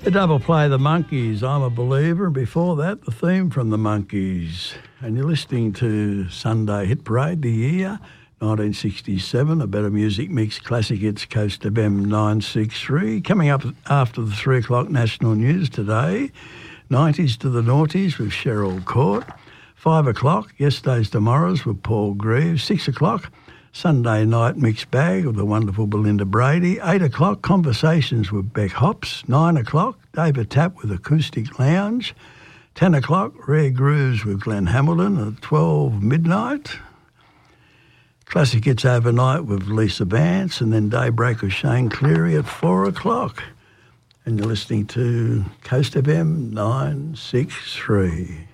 A double play, The Monkees, I'm a Believer, and before that, the theme from The Monkees. And you're listening to Sunday Hit Parade, the year 1967, a Better Music Mix Classic Hits Coast FM 963. Coming up after the 3 o'clock national news today, 90s to the noughties with Cheryl Court. 5 o'clock, Yesterday's Tomorrow's with Paul Greaves. 6 o'clock, Sunday Night Mixed Bag with the wonderful Belinda Brady. 8 o'clock, Conversations with Beck Hops. 9 o'clock, David Tapp with Acoustic Lounge. 10 o'clock, Rare Grooves with Glenn Hamilton. At 12 midnight, Classic Hits Overnight with Lisa Vance. And then Daybreak with Shane Cleary at 4 o'clock. And you're listening to Coast FM 963.